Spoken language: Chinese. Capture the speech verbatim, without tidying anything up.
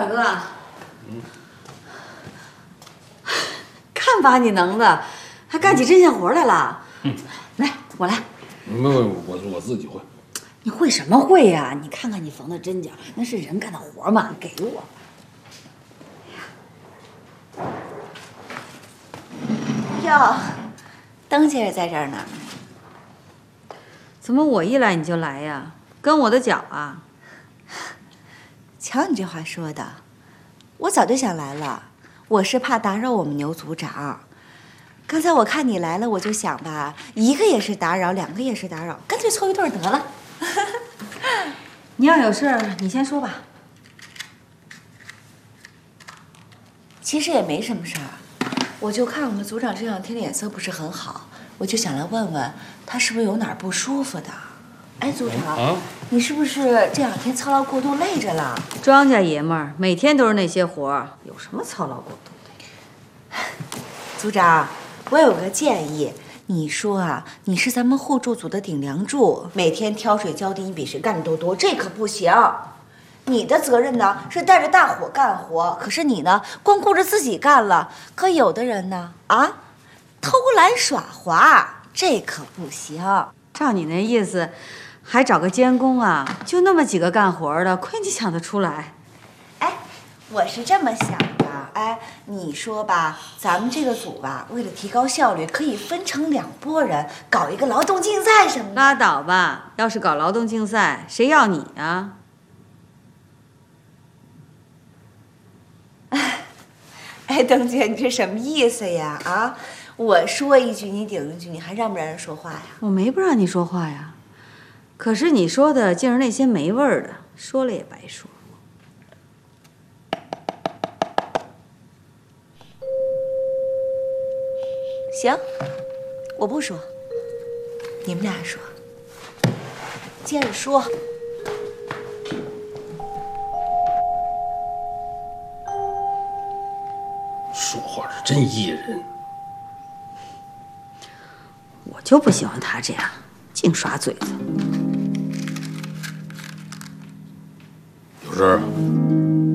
哥，嗯，看把你能的，还干起针线活来了。嗯，来，我来。 没有，我我自己会。 你会什么会呀？你看看你缝的针脚，那是人干的活吗？给我。哟，邓先生在这儿呢。怎么我一来你就来呀？跟我的脚啊？ 瞧你这话说的，我早就想来了，我是怕打扰我们牛组长。刚才我看你来了，我就想吧，一个也是打扰，两个也是打扰，干脆凑一对得了。 你要有事儿，你先说吧。 其实也没什么事儿，我就看我们组长这两天脸色不是很好，我就想来问问他是不是有哪儿不舒服的。哎，组长，啊、你是不是这两天操劳过度累着了？ 庄稼爷们儿每天都是那些活儿，有什么操劳过度的？ 组长，我有个建议。你说啊，你是咱们互助组的顶梁柱，每天挑水浇地，你比谁干的都多，这可不行。你的责任呢是带着大伙干活，可是你呢光顾着自己干了。可有的人呢啊，偷懒耍滑，这可不行。 照你那意思，还找个监工啊？就那么几个干活的，亏你想得出来？ 哎，我是这么想的。哎，你说吧，咱们这个组吧，为了提高效率，可以分成两拨人，搞一个劳动竞赛什么的。 拉倒吧！要是搞劳动竞赛，谁要你啊？ 哎，邓姐，你这什么意思呀？啊，我说一句你顶一句，你还让不让人说话呀？ 我没不让你说话呀，可是你说的竟是那些没味儿的，说了也白说。 行，我不说，你们俩说，接着说。 说话是真噎人。 我就不喜欢他这样，净耍嘴子。 有事儿？